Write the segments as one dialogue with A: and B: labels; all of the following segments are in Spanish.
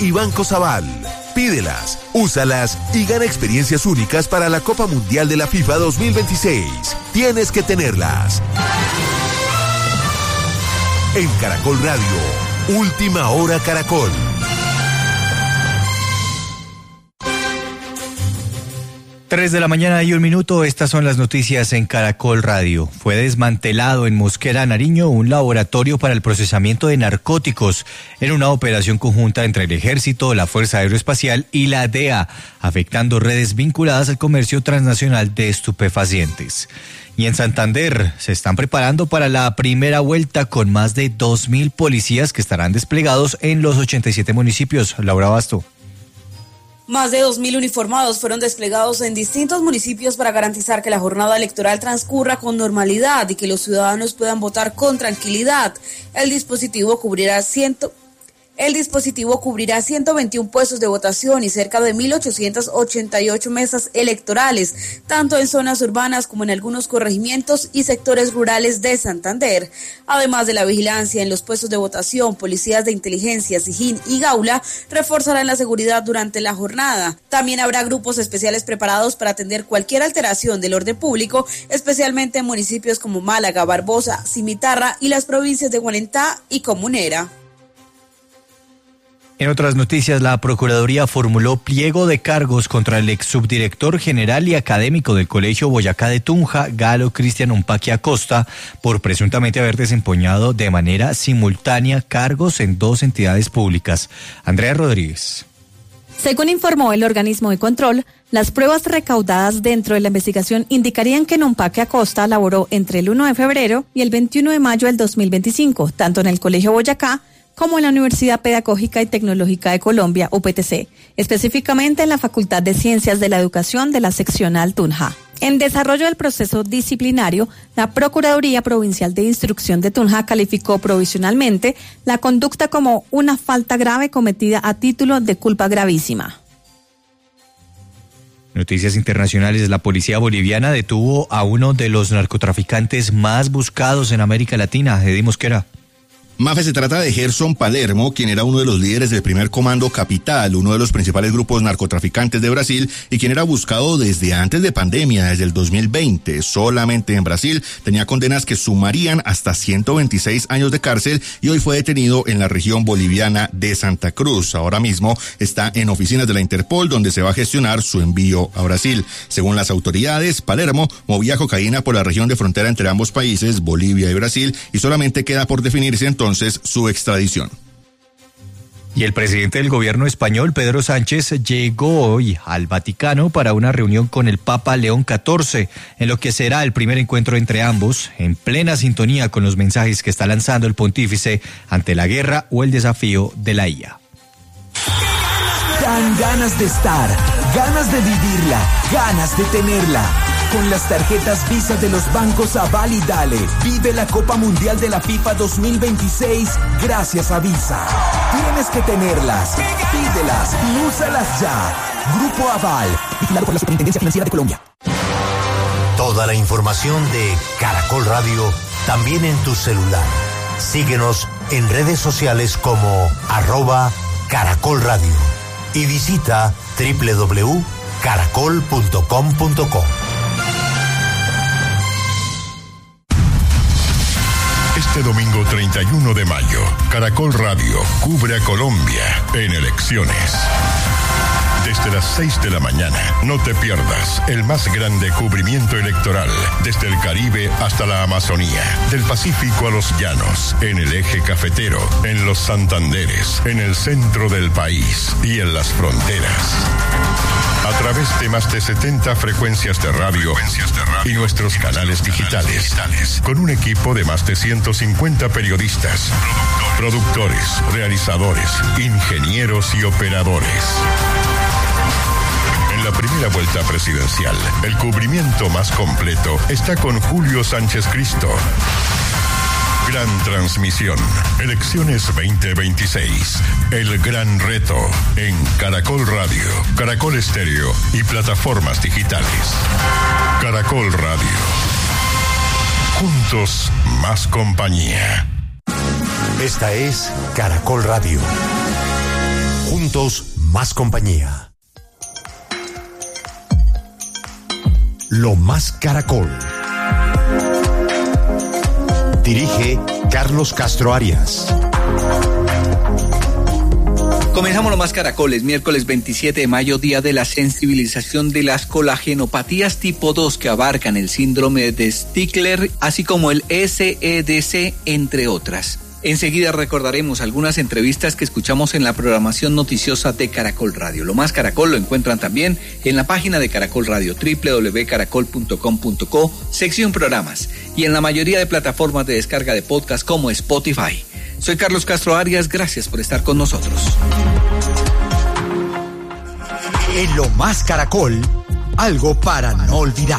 A: y Banco Sabal. Pídelas, úsalas y gana experiencias únicas para la Copa Mundial de la FIFA 2026. Tienes que tenerlas. En Caracol Radio, Última Hora Caracol.
B: 3:01 a.m. Estas son las noticias en Caracol Radio. Fue desmantelado en Mosquera, Nariño, un laboratorio para el procesamiento de narcóticos en una operación conjunta entre el Ejército, la Fuerza Aeroespacial y la DEA, afectando redes vinculadas al comercio transnacional de estupefacientes. Y en Santander se están preparando para la primera vuelta con más de 2.000 policías que estarán desplegados en los 87 municipios. Laura Basto.
C: Más de 2.000 uniformados fueron desplegados en distintos municipios para garantizar que la jornada electoral transcurra con normalidad y que los ciudadanos puedan votar con tranquilidad. El dispositivo cubrirá 121 puestos de votación y cerca de 1.888 mesas electorales, tanto en zonas urbanas como en algunos corregimientos y sectores rurales de Santander. Además de la vigilancia en los puestos de votación, policías de inteligencia, SIJIN y Gaula reforzarán la seguridad durante la jornada. También habrá grupos especiales preparados para atender cualquier alteración del orden público, especialmente en municipios como Málaga, Barbosa, Cimitarra y las provincias de Guarentá y Comunera.
B: En otras noticias, la Procuraduría formuló pliego de cargos contra el ex subdirector general y académico del Colegio Boyacá de Tunja, Galo Cristian Umpaquia Acosta, por presuntamente haber desempeñado de manera simultánea cargos en 2 entidades públicas. Andrea Rodríguez.
D: Según informó el organismo de control, las pruebas recaudadas dentro de la investigación indicarían que Umpaquia Acosta laboró entre el 1 de febrero y el 21 de mayo del 2025, tanto en el Colegio Boyacá como en la Universidad Pedagógica y Tecnológica de Colombia, UPTC, específicamente en la Facultad de Ciencias de la Educación de la seccional Tunja. En desarrollo del proceso disciplinario, la Procuraduría Provincial de Instrucción de Tunja calificó provisionalmente la conducta como una falta grave cometida a título de culpa gravísima.
B: Noticias internacionales. La policía boliviana detuvo a uno de los narcotraficantes más buscados en América Latina, Eddie Mosquera.
E: Mafe, se trata de Gerson Palermo, quien era uno de los líderes del primer Comando Capital, uno de los principales grupos narcotraficantes de Brasil y quien era buscado desde antes de pandemia, desde el 2020. Solamente en Brasil tenía condenas que sumarían hasta 126 años de cárcel y hoy fue detenido en la región boliviana de Santa Cruz. Ahora mismo está en oficinas de la Interpol, donde se va a gestionar su envío a Brasil. Según las autoridades, Palermo movía cocaína por la región de frontera entre ambos países, Bolivia y Brasil, y solamente queda por definirse entonces su extradición.
B: Y el presidente del gobierno español, Pedro Sánchez, llegó hoy al Vaticano para una reunión con el Papa León XIV, en lo que será el primer encuentro entre ambos, en plena sintonía con los mensajes que está lanzando el pontífice ante la guerra o el desafío de la IA.
F: Dan ganas de estar, ganas de vivirla, ganas de tenerla. Con las tarjetas Visa de los bancos Aval y Dale, vive la Copa Mundial de la FIFA 2026 gracias a Visa. Tienes que tenerlas, pídelas y úsalas ya. Grupo Aval, vigilado por la Superintendencia Financiera de Colombia.
G: Toda la información de Caracol Radio, también en tu celular. Síguenos en redes sociales como @Caracol Radio y visita www.caracol.com.co.
H: Este domingo 31 de mayo, Caracol Radio cubre a Colombia en elecciones. Desde las 6 de la mañana, no te pierdas el más grande cubrimiento electoral, desde el Caribe hasta la Amazonía, del Pacífico a los llanos, en el eje cafetero, en los Santanderes, en el centro del país y en las fronteras. A través de más de 70 frecuencias de radio y nuestros canales digitales, con un equipo de más de 150 periodistas, productores, realizadores, ingenieros y operadores. En la primera vuelta presidencial, el cubrimiento más completo está con Julio Sánchez Cristo. Gran transmisión, elecciones 2026, el gran reto en Caracol Radio, Caracol Estéreo y plataformas digitales. Caracol Radio. Juntos, más compañía.
G: Esta es Caracol Radio. Juntos, más compañía. Lo Más Caracol. Dirige Carlos Castro Arias.
I: Comenzamos Lo Más Caracol, es miércoles 27 de mayo, día de la sensibilización de las colagenopatías tipo 2 que abarcan el síndrome de Stickler, así como el SEDC, entre otras. Enseguida recordaremos algunas entrevistas que escuchamos en la programación noticiosa de Caracol Radio. Lo Más Caracol lo encuentran también en la página de Caracol Radio, www.caracol.com.co, sección programas, y en la mayoría de plataformas de descarga de podcast como Spotify. Soy Carlos Castro Arias, gracias por estar con nosotros.
G: En Lo Más Caracol, algo para no olvidar.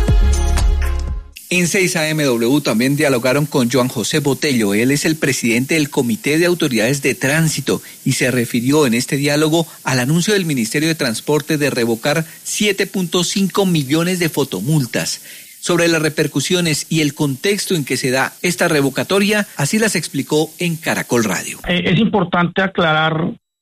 I: En 6AMW también dialogaron con Joan José Botello. Él es el presidente del Comité de Autoridades de Tránsito y se refirió en este diálogo al anuncio del Ministerio de Transporte de revocar 7.5 millones de fotomultas. Sobre las repercusiones y el contexto en que se da esta revocatoria, así las explicó en Caracol Radio.
J: Es importante aclarar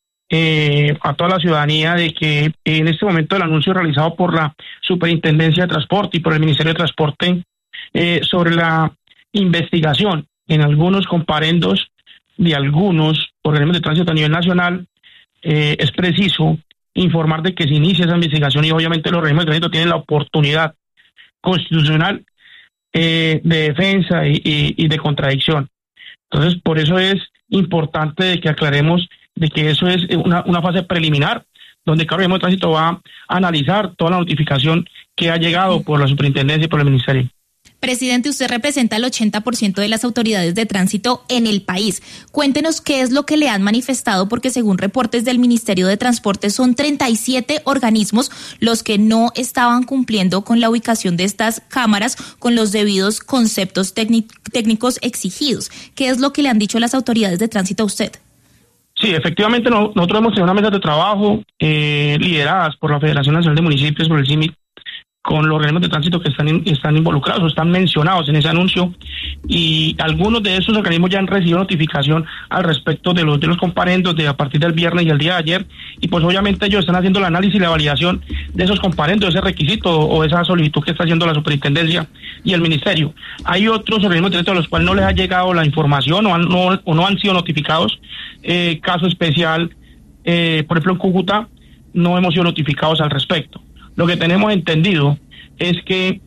J: a toda la ciudadanía de que en este momento el anuncio realizado por la Superintendencia de Transporte y por el Ministerio de Transporte sobre la investigación en algunos comparendos de algunos organismos de tránsito a nivel nacional, es preciso informar de que se inicia esa investigación y obviamente los organismos de tránsito tienen la oportunidad constitucional de defensa y de contradicción. Entonces, por eso es importante de que aclaremos de que eso es una fase preliminar, donde cada organismo de tránsito va a analizar toda la notificación que ha llegado por la superintendencia y por el ministerio.
K: Presidente, usted representa el 80% de las autoridades de tránsito en el país. Cuéntenos qué es lo que le han manifestado, porque según reportes del Ministerio de Transporte son 37 organismos los que no estaban cumpliendo con la ubicación de estas cámaras con los debidos conceptos técnicos exigidos. ¿Qué es lo que le han dicho las autoridades de tránsito a usted?
J: Sí, efectivamente nosotros hemos tenido una mesa de trabajo lideradas por la Federación Nacional de Municipios, por el CIMIC, con los organismos de tránsito que están involucrados o están mencionados en ese anuncio, y algunos de esos organismos ya han recibido notificación al respecto de los comparendos a partir del viernes y el día de ayer, y pues obviamente ellos están haciendo el análisis y la validación de esos comparendos, ese requisito o esa solicitud que está haciendo la superintendencia y el ministerio. Hay otros organismos de tránsito a los cuales no les ha llegado la información o no han sido notificados. Caso especial, por ejemplo en Cúcuta no hemos sido notificados al respecto. Lo que tenemos entendido es que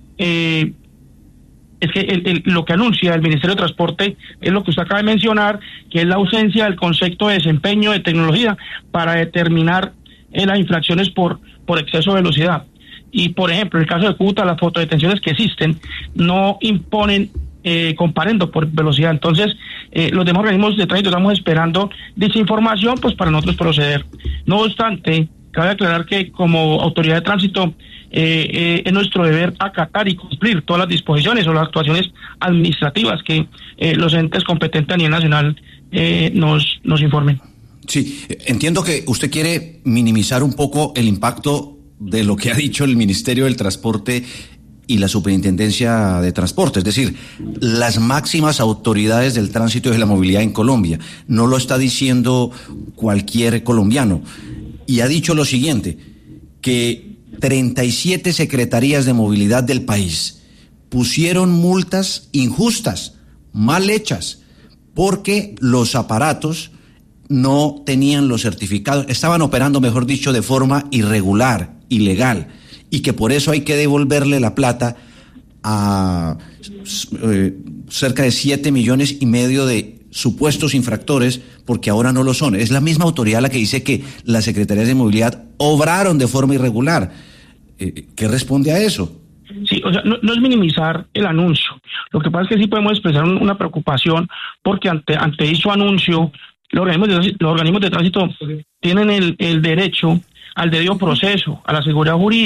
J: lo que anuncia el Ministerio de Transporte es lo que usted acaba de mencionar, que es la ausencia del concepto de desempeño de tecnología para determinar las infracciones por exceso de velocidad. Y, por ejemplo, en el caso de Cúcuta, las fotodetenciones que existen no imponen comparendo por velocidad. Entonces, los demás organismos de tránsito estamos esperando dicha información pues para nosotros proceder. No obstante, cabe aclarar que como autoridad de tránsito es nuestro deber acatar y cumplir todas las disposiciones o las actuaciones administrativas que los entes competentes a nivel nacional nos informen.
L: Sí, entiendo que usted quiere minimizar un poco el impacto de lo que ha dicho el Ministerio del Transporte y la Superintendencia de Transporte, es decir, las máximas autoridades del tránsito y de la movilidad en Colombia. No lo está diciendo cualquier colombiano. Y ha dicho lo siguiente, que 37 secretarías de movilidad del país pusieron multas injustas, mal hechas, porque los aparatos no tenían los certificados, estaban operando, mejor dicho, de forma irregular, ilegal, y que por eso hay que devolverle la plata a cerca de 7,5 millones de supuestos infractores, porque ahora no lo son. Es la misma autoridad la que dice que las secretarías de movilidad obraron de forma irregular. ¿Qué responde a eso?
J: Sí, o sea, no es minimizar el anuncio. Lo que pasa es que sí podemos expresar una preocupación, porque ante dicho anuncio, los organismos de tránsito tienen el derecho al debido proceso, a la seguridad jurídica,